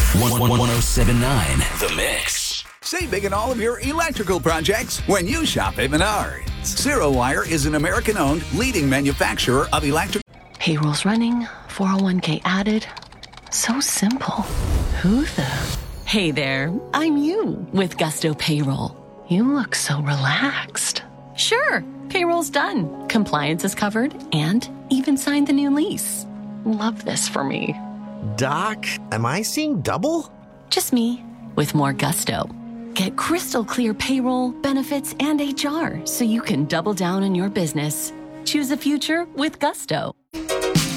1079 The Mix. Save big on all of your electrical projects when you shop at Menards. Zero Wire is an American-owned leading manufacturer of electric. Payroll's running, 401k added. So simple. Who the? Hey there, I'm you with Gusto Payroll. You look so relaxed. Sure, payroll's done. Compliance is covered and even signed the new lease. Love this for me. Doc, am I seeing double? Just me with more gusto. Get crystal clear payroll, benefits, and HR so you can double down on your business. Choose a future with Gusto.